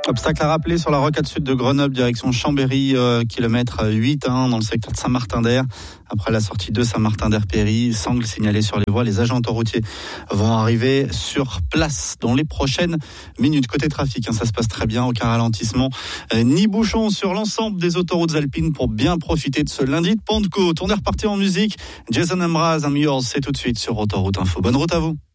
Obstacle à rappeler sur la rocade sud de Grenoble, direction Chambéry, kilomètre 8 dans le secteur de Saint-Martin-d'Air. Après la sortie de Saint-Martin-d'Air-Péry, sangle signalée sur les voies. Les agents autoroutiers vont arriver sur place dans les prochaines minutes. Côté trafic, ça se passe très bien, aucun ralentissement ni bouchon sur l'ensemble des autoroutes alpines pour bien profiter de ce lundi de Pentecôte. On est reparti en musique. Jason Mraz, I'm Yours, c'est tout de suite sur Autoroute Info. Bonne route à vous.